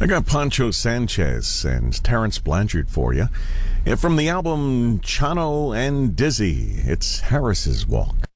I got Poncho Sanchez and Terrence Blanchard for you. From the album Chano and Dizzy, it's Harris's Walk.